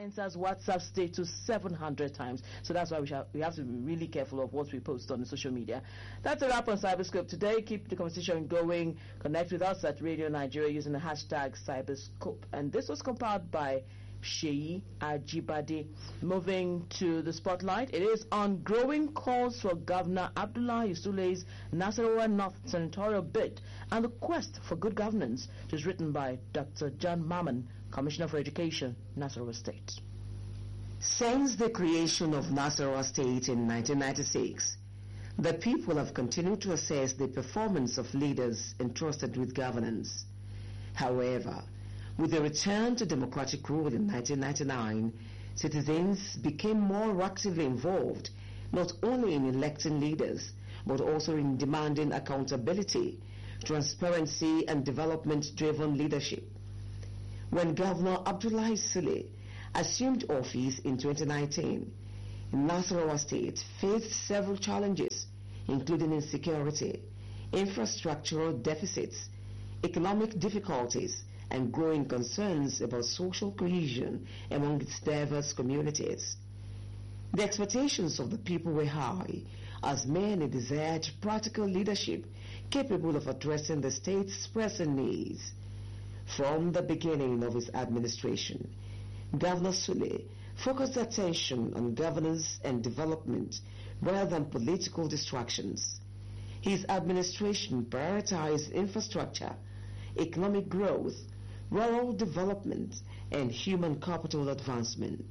enters WhatsApp status 700 times. So that's why we have to be really careful of what we post on social media. That's a wrap on Cyberscope today. Keep the conversation going. Connect with us at Radio Nigeria using the hashtag Cyberscope. And this was compiled by Sheyi Ajibade. Moving to the spotlight, it is on growing calls for Governor Abdullahi Sulei's Nasarawa North senatorial bid and the quest for good governance. It is written by Dr. John Mammon, Commissioner for Education, Nasarawa State. Since the creation of Nasarawa State in 1996, the people have continued to assess the performance of leaders entrusted with governance. However, with the return to democratic rule in 1999, citizens became more actively involved, not only in electing leaders, but also in demanding accountability, transparency, and development-driven leadership. When Governor Abdullahi Sule assumed office in 2019, Nasarawa State faced several challenges, including insecurity, infrastructural deficits, economic difficulties, and growing concerns about social cohesion among its diverse communities. The expectations of the people were high, as many desired practical leadership capable of addressing the state's pressing needs. From the beginning of his administration, Governor Sule focused attention on governance and development rather than political distractions. His administration prioritized infrastructure, economic growth, rural development, and human capital advancement.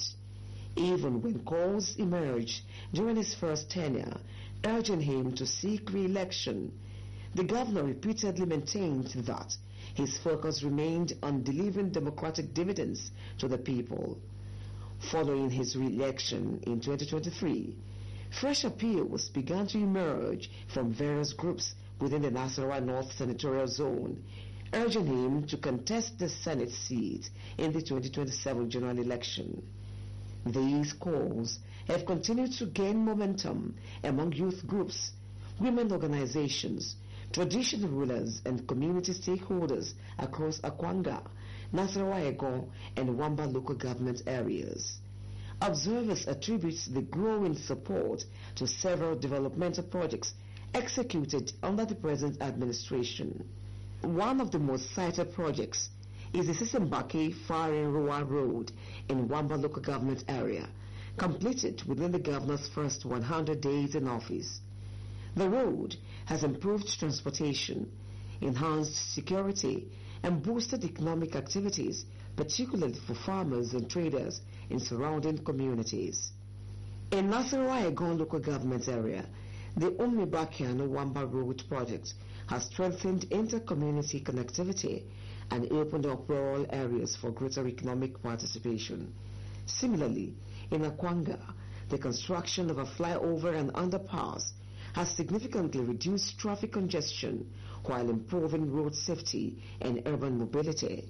Even when calls emerged during his first tenure urging him to seek re-election, the governor repeatedly maintained that his focus remained on delivering democratic dividends to the people. Following his re-election in 2023, fresh appeals began to emerge from various groups within the Nasarawa North senatorial zone, urging him to contest the Senate seat in the 2027 general election. These calls have continued to gain momentum among youth groups, women organizations, traditional rulers, and community stakeholders across Akwanga, Nasarawa Egon, and Wamba local government areas. Observers attribute the growing support to several developmental projects executed under the present administration. One of the most cited projects is the Sisembake Farin Roa Road in Wamba local government area, completed within the governor's first 100 days in office. The road has improved transportation, enhanced security, and boosted economic activities, particularly for farmers and traders in surrounding communities. In Nasarawa Egon local government area, the Ummibakiano Wamba Road project has strengthened inter-community connectivity and opened up rural areas for greater economic participation. Similarly, in Akwanga, the construction of a flyover and underpass has significantly reduced traffic congestion while improving road safety and urban mobility.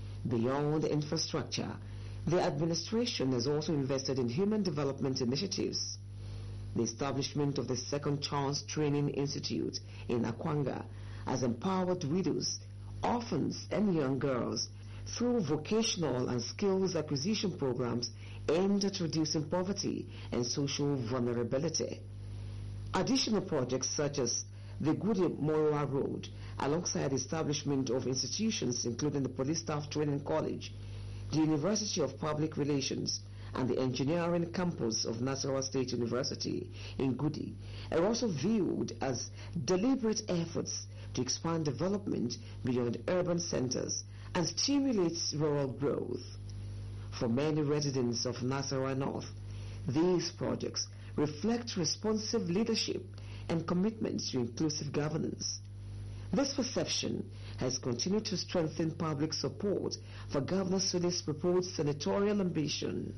Beyond infrastructure, the administration has also invested in human development initiatives. The establishment of the Second Chance Training Institute in Akwanga has empowered widows, orphans, and young girls through vocational and skills acquisition programs aimed at reducing poverty and social vulnerability. Additional projects such as the Gudi Moroa Road, alongside the establishment of institutions including the Police Staff Training College, the University of Public Relations, and the engineering campus of Nasarawa State University in Gudi, are also viewed as deliberate efforts to expand development beyond urban centers and stimulate rural growth. For many residents of Nasarawa North, these projects reflect responsive leadership and commitment to inclusive governance. This perception has continued to strengthen public support for Governor Sule's proposed senatorial ambition.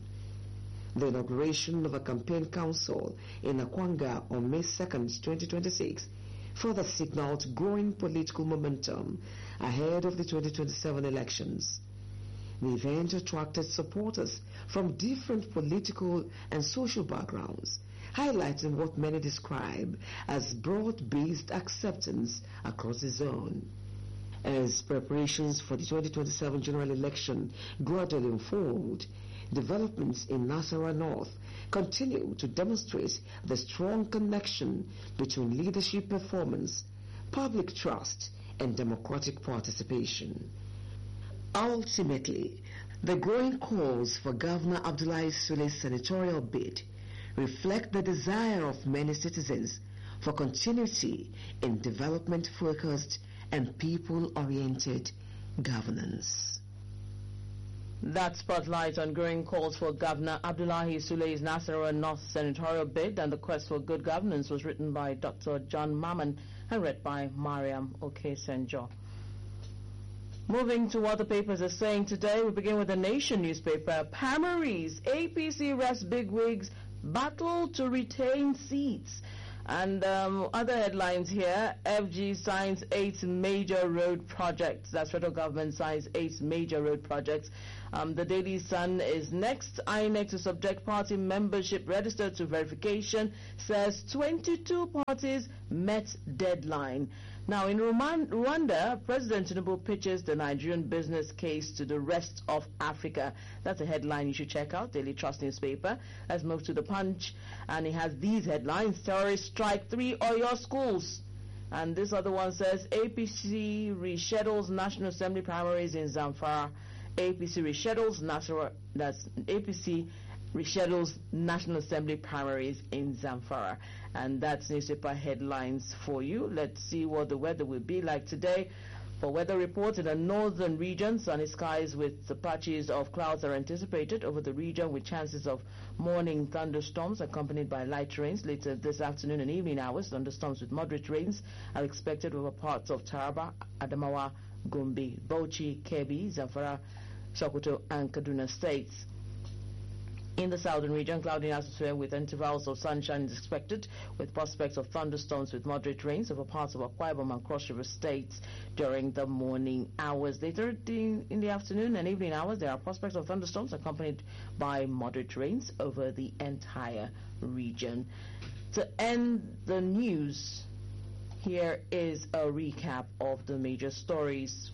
The inauguration of a campaign council in Akwanga on May 2, 2026, further signaled growing political momentum ahead of the 2027 elections. The event attracted supporters from different political and social backgrounds, highlighting what many describe as broad-based acceptance across the zone. As preparations for the 2027 general election gradually unfold, developments in Nasarawa North continue to demonstrate the strong connection between leadership performance, public trust, and democratic participation. Ultimately, the growing calls for Governor Abdullahi Sule's senatorial bid reflect the desire of many citizens for continuity in development-focused and people-oriented governance. That spotlight on growing calls for Governor Abdullahi Sule's Nasarawa North senatorial bid and the quest for good governance was written by Dr. John Mammon and read by Mariam Okesenjo. Moving to what the papers are saying today, we begin with the Nation newspaper. Primaries, APC rests bigwigs battle to retain seats. And other headlines here, FG signs 8 major road projects. That's federal government signs 8 major road projects. The Daily Sun is next. INEC to subject party membership registered to verification, says 22 parties met deadline. Now, in Rwanda, President Tinubu pitches the Nigerian business case to the rest of Africa. That's a headline you should check out, Daily Trust newspaper. Let's move to the Punch, and it has these headlines. Terrorists strike 3 Oyo schools. And this other one says, APC reschedules National Assembly primaries in Zamfara. APC reschedules National Assembly primaries in Zamfara. And that's newspaper headlines for you. Let's see what the weather will be like today. For weather reports in the northern region, sunny skies with the patches of clouds are anticipated over the region with chances of morning thunderstorms accompanied by light rains. Later this afternoon and evening hours, thunderstorms with moderate rains are expected over parts of Taraba, Adamawa, Gombe, Bauchi, Kebbi, Zamfara, Sokoto, and Kaduna states. In the southern region, cloudy atmosphere with intervals of sunshine is expected, with prospects of thunderstorms with moderate rains over parts of Akwa Ibom and Cross River states during the morning hours. Later in the afternoon and evening hours, there are prospects of thunderstorms accompanied by moderate rains over the entire region. To end the news, here is a recap of the major stories.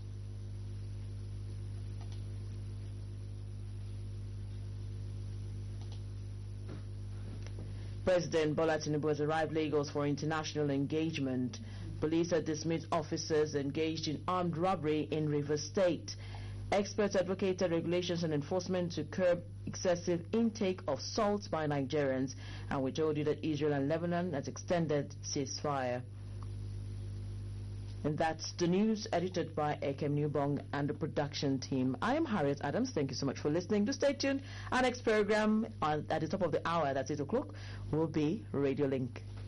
President Bola Tinubu has arrived Lagos for international engagement. Police have dismissed officers engaged in armed robbery in Rivers State. Experts advocated regulations and enforcement to curb excessive intake of salt by Nigerians. And we told you that Israel and Lebanon has extended ceasefire. And that's the news edited by Ekem Newbong and the production team. I am Harriet Adams. Thank you so much for listening. Do stay tuned. Our next program at the top of the hour, that's 8 o'clock, will be Radio Link.